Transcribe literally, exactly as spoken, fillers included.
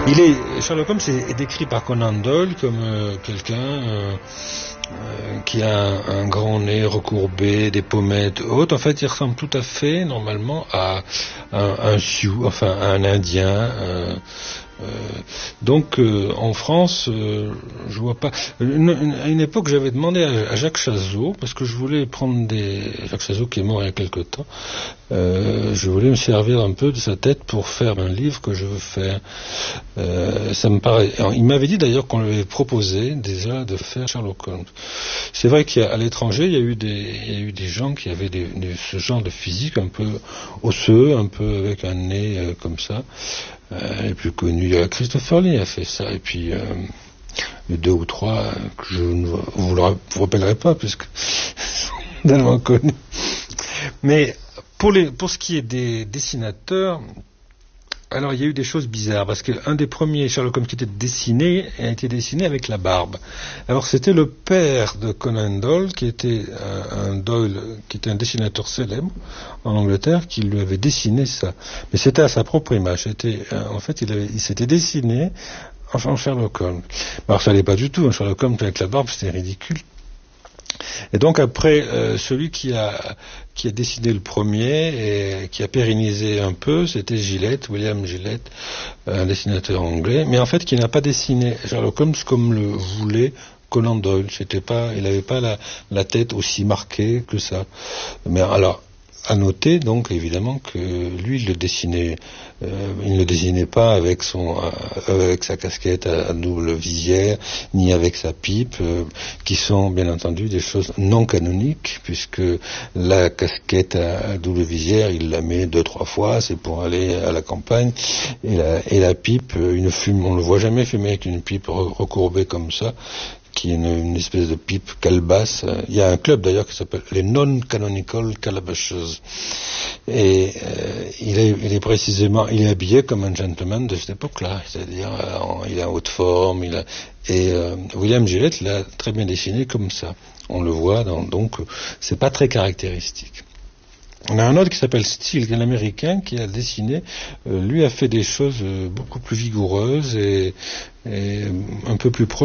Il est, Sherlock Holmes est décrit par Conan Doyle comme euh, quelqu'un euh, euh, qui a un, un grand nez recourbé, des pommettes hautes. En fait, il ressemble tout à fait, normalement, à un, un Sioux, enfin à un Indien. Euh, Euh, donc euh, en France, euh, je vois pas. Une, une, à une époque, j'avais demandé à, à Jacques Chazot, parce que je voulais prendre des. Jacques Chazot qui est mort il y a quelque temps. Euh, je voulais me servir un peu de sa tête pour faire un livre que je veux faire. Euh, ça me paraît. Alors, il m'avait dit d'ailleurs qu'on lui avait proposé déjà de faire Sherlock Holmes. C'est vrai qu'à l'étranger, il y a eu des, il y a eu des gens qui avaient des, des, ce genre de physique un peu osseux, un peu avec un nez euh, comme ça. Euh, les plus connus, euh, Christopher Lee a fait ça, et puis euh, les deux ou trois euh, que je ne vous, le, vous rappellerai pas puisque sont tellement connus. Mais pour, les, pour ce qui est des dessinateurs, alors il y a eu des choses bizarres parce qu'un des premiers Sherlock Holmes qui était dessiné a été dessiné avec la barbe. Alors c'était le père de Conan Doyle qui était un, un Doyle qui était un dessinateur célèbre en Angleterre qui lui avait dessiné ça. Mais c'était à sa propre image. C'était en fait il, avait, il s'était dessiné en Sherlock Holmes. Alors ça n'allait pas du tout. Un Sherlock Holmes avec la barbe c'était ridicule. Et donc après, euh, celui qui a qui a dessiné le premier et qui a pérennisé un peu, c'était Gillette, William Gillette, un dessinateur anglais, mais en fait qui n'a pas dessiné Sherlock Holmes comme le voulait Conan Doyle. C'était pas, il n'avait pas la, la tête aussi marquée que ça. Mais alors, à noter donc évidemment que lui il le dessinait, euh, il ne le dessinait pas avec son, euh, avec sa casquette à, à double visière, ni avec sa pipe, euh, qui sont bien entendu des choses non canoniques, puisque la casquette à, à double visière il la met deux trois fois, c'est pour aller à la campagne, et la, et la pipe, une fume, on ne le voit jamais fumer avec une pipe recourbée comme ça, qui est une, une espèce de pipe calebasse. Il y a un club d'ailleurs qui s'appelle les Non-Canonical Calabashes. Et euh, il, est, il est précisément, il est habillé comme un gentleman de cette époque-là, c'est-à-dire euh, il est en haute forme, il a, et euh, William Gillette l'a très bien dessiné comme ça. On le voit, dans, donc c'est pas très caractéristique. On a un autre qui s'appelle Steele, qui est un Américain, qui a dessiné, euh, lui a fait des choses euh, beaucoup plus vigoureuses et, et un peu plus proches